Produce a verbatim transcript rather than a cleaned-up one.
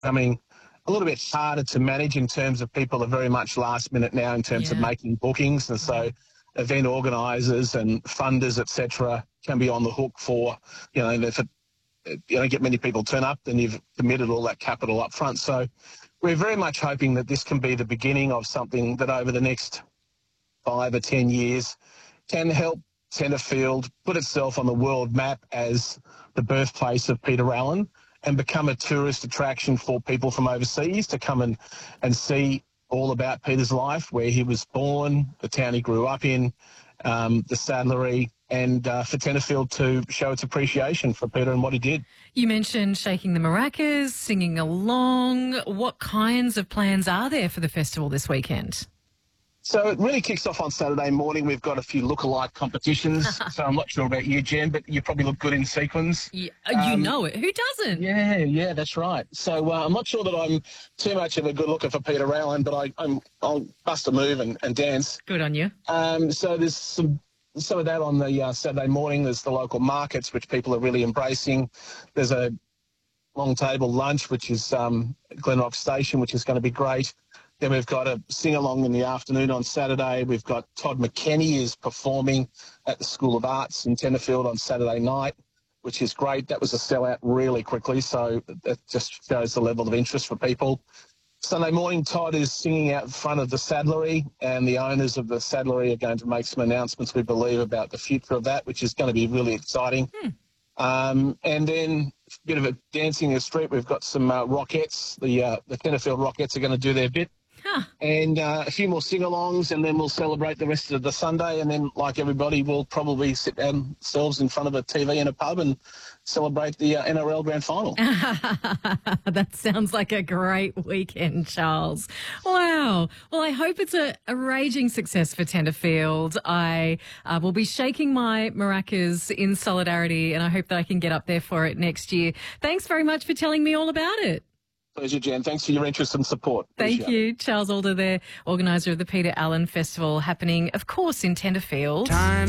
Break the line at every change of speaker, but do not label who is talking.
becoming a little bit harder to manage in terms of people are very much last minute now in terms of
Yeah.
making bookings. And so event organisers and funders, et cetera, can be on the hook for, you know, if it, you don't get many people turn up, then you've committed all that capital up front. So we're very much hoping that this can be the beginning of something that over the next five or ten years can help Tenterfield put itself on the world map as the birthplace of Peter Allen and become a tourist attraction for people from overseas to come and, and see all about Peter's life, where he was born, the town he grew up in, um, the saddlery, and uh, for Tenterfield to show its appreciation for Peter and what he did.
You mentioned shaking the maracas, singing along. What kinds of plans are there for the festival this weekend?
So it really kicks off on Saturday morning. We've got a few lookalike competitions. So I'm not sure about you, Jen, but you probably look good in sequins.
Yeah, you
Um,
know it. Who doesn't?
Yeah, yeah, that's right. So uh, I'm not sure that I'm too much of a good looker for Peter Allen, but I, I'm, I'll bust a move and, and dance.
Good on you.
Um, so there's some some of that on the uh, Saturday morning. There's the local markets, which people are really embracing. There's a long table lunch, which is um, at Glenrock Station, which is going to be great. Then we've got a sing-along in the afternoon on Saturday. We've got Todd McKenney is performing at the School of Arts in Tenterfield on Saturday night, which is great. That was a sellout really quickly, so that just shows the level of interest for people. Sunday morning, Todd is singing out in front of the saddlery, and the owners of the saddlery are going to make some announcements, we believe, about the future of that, which is going to be really exciting.
Hmm.
Um, and then a bit of a dancing in the street. We've got some uh, Rockettes. The, uh, the Tenterfield Rockettes are going to do their bit.
Huh.
And uh, a few more sing-alongs, and then we'll celebrate the rest of the Sunday. And then, like everybody, we'll probably sit ourselves in front of a T V in a pub and celebrate the uh, N R L Grand Final.
That sounds like a great weekend, Charles. Wow. Well, I hope it's a, a raging success for Tenterfield. I uh, will be shaking my maracas in solidarity, and I hope that I can get up there for it next year. Thanks very much for telling me all about it.
Pleasure, Jen. Thanks for your interest and support.
Thank
Appreciate
you. Charles Alder there, organiser of the Peter Allen Festival, happening, of course, in Tenterfield.
Time